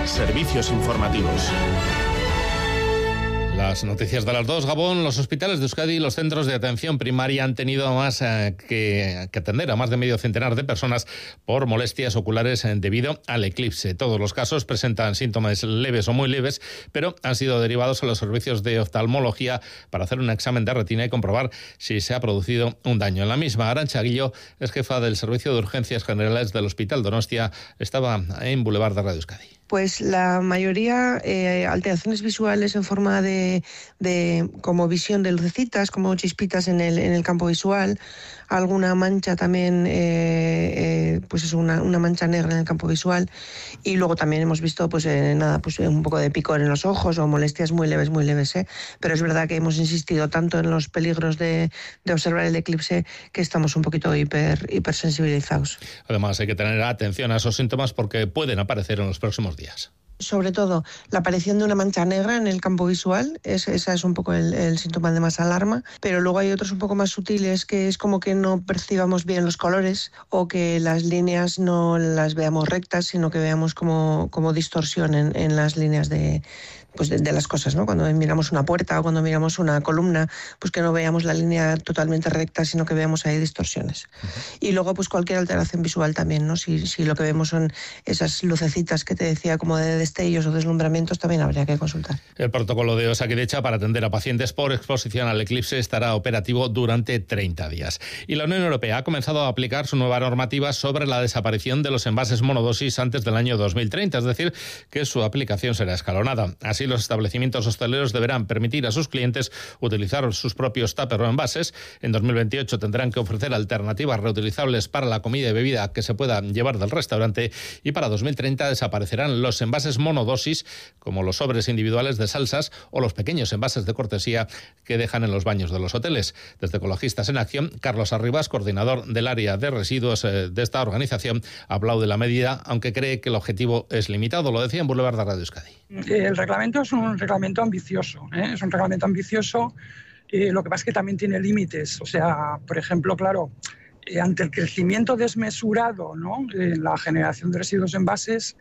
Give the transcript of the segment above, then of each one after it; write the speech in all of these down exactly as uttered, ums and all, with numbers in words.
Servicios informativos. Las noticias de las dos. Gabón, los hospitales de Euskadi y los centros de atención primaria han tenido más eh, que, que atender a más de medio centenar de personas por molestias oculares eh, debido al eclipse. Todos los casos presentan síntomas leves o muy leves, pero han sido derivados a los servicios de oftalmología para hacer un examen de retina y comprobar si se ha producido un daño en la misma. Arantxa Guillo es jefa del Servicio de Urgencias Generales del Hospital Donostia. Estaba en Boulevard de Radio Euskadi. Pues la mayoría eh, alteraciones visuales en forma de, de como visión de lucecitas, como chispitas en el en el campo visual, alguna mancha también, eh, eh, pues es una, una mancha negra en el campo visual, y luego también hemos visto pues eh, nada, pues un poco de picor en los ojos o molestias muy leves, muy leves, ¿eh? Pero es verdad que hemos insistido tanto en los peligros de, de observar el eclipse que estamos un poquito hiper hipersensibilizados. Además hay que tener atención a esos síntomas porque pueden aparecer en los próximos días. Sobre todo, la aparición de una mancha negra en el campo visual, es, esa es un poco el, el síntoma de más alarma, pero luego hay otros un poco más sutiles, que es como que no percibamos bien los colores o que las líneas no las veamos rectas, sino que veamos como, como distorsión en, en las líneas de, pues de, de las cosas, ¿no? Cuando miramos una puerta o cuando miramos una columna, pues que no veamos la línea totalmente recta, sino que veamos ahí distorsiones. Uh-huh. Y luego pues cualquier alteración visual también, ¿no? Si, si lo que vemos son esas lucecitas que te decía como de destellos o deslumbramientos, también habría que consultar. El protocolo de Osakidetza para atender a pacientes por exposición al eclipse estará operativo durante treinta días. Y la Unión Europea ha comenzado a aplicar su nueva normativa sobre la desaparición de los envases monodosis antes del año dos mil treinta, es decir, que su aplicación será escalonada. Así, los establecimientos hosteleros deberán permitir a sus clientes utilizar sus propios tuppers o envases. En dos mil veintiocho tendrán que ofrecer alternativas reutilizables para la comida y bebida que se pueda llevar del restaurante, y para dos mil treinta desaparecerán los envases monodosis, como los sobres individuales de salsas o los pequeños envases de cortesía que dejan en los baños de los hoteles. Desde Ecologistas en Acción, Carlos Arribas, coordinador del área de residuos de esta organización, aplaude la medida, aunque cree que el objetivo es limitado. Lo decía en Boulevard de Radio Euskadi. El reglamento es un reglamento ambicioso, ¿eh? es un reglamento ambicioso, eh, lo que pasa es que también tiene límites. O sea, por ejemplo, claro, eh, ante el crecimiento desmesurado, ¿no?, en la generación de residuos envases,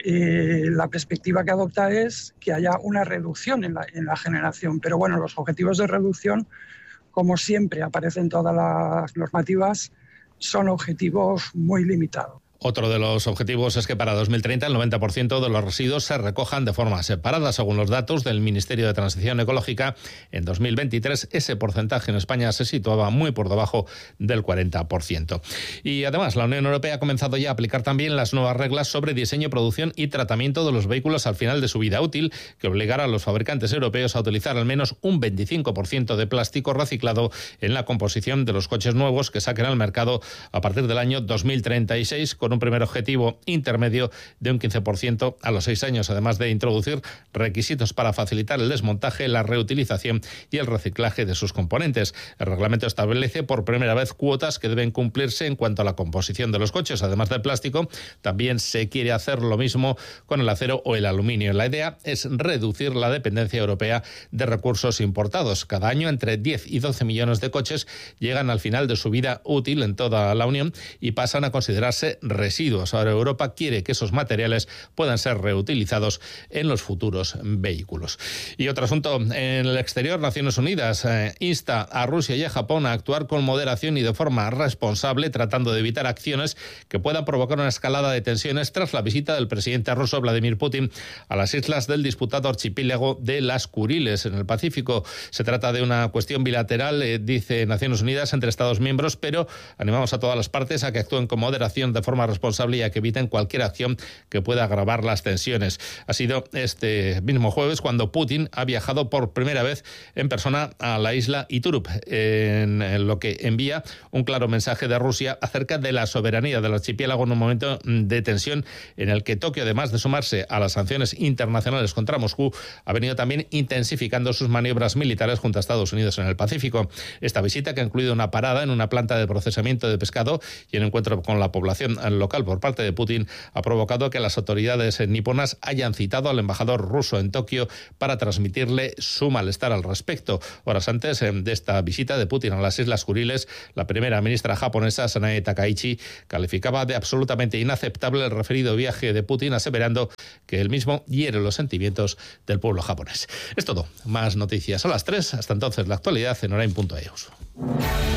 Eh, la perspectiva que adopta es que haya una reducción en la, en la generación. Pero bueno, los objetivos de reducción, como siempre aparecen en todas las normativas, son objetivos muy limitados. Otro de los objetivos es que para dos mil treinta el noventa por ciento de los residuos se recojan de forma separada. Según los datos del Ministerio de Transición Ecológica, en dos mil veintitrés ese porcentaje en España se situaba muy por debajo del cuarenta por ciento. Y además la Unión Europea ha comenzado ya a aplicar también las nuevas reglas sobre diseño, producción y tratamiento de los vehículos al final de su vida útil, que obligará a los fabricantes europeos a utilizar al menos un veinticinco por ciento de plástico reciclado en la composición de los coches nuevos que saquen al mercado a partir del año dos mil treinta y seis, con un primer objetivo intermedio de un quince por ciento a los seis años, además de introducir requisitos para facilitar el desmontaje, la reutilización y el reciclaje de sus componentes. El reglamento establece por primera vez cuotas que deben cumplirse en cuanto a la composición de los coches. Además del plástico, también se quiere hacer lo mismo con el acero o el aluminio. La idea es reducir la dependencia europea de recursos importados. Cada año entre diez y doce millones de coches llegan al final de su vida útil en toda la Unión y pasan a considerarse residuos. Ahora Europa quiere que esos materiales puedan ser reutilizados en los futuros vehículos. Y otro asunto, en el exterior, Naciones Unidas eh, insta a Rusia y a Japón a actuar con moderación y de forma responsable, tratando de evitar acciones que puedan provocar una escalada de tensiones tras la visita del presidente ruso Vladimir Putin a las islas del disputado archipiélago de las Kuriles en el Pacífico. Se trata de una cuestión bilateral, eh, dice Naciones Unidas, entre Estados miembros, pero animamos a todas las partes a que actúen con moderación de forma responsable y a que eviten cualquier acción que pueda agravar las tensiones. Ha sido este mismo jueves cuando Putin ha viajado por primera vez en persona a la isla Iturup, en lo que envía un claro mensaje de Rusia acerca de la soberanía del archipiélago en un momento de tensión en el que Tokio, además de sumarse a las sanciones internacionales contra Moscú, ha venido también intensificando sus maniobras militares junto a Estados Unidos en el Pacífico. Esta visita, que ha incluido una parada en una planta de procesamiento de pescado y un encuentro con la población nivel local por parte de Putin ha provocado que las autoridades niponas hayan citado al embajador ruso en Tokio para transmitirle su malestar al respecto. Horas antes de esta visita de Putin a las Islas Kuriles, la primera ministra japonesa, Sanae Takaichi, calificaba de absolutamente inaceptable el referido viaje de Putin, aseverando que él mismo hiere los sentimientos del pueblo japonés. Es todo. Más noticias a las tres. Hasta entonces, la actualidad en Orain punto e u.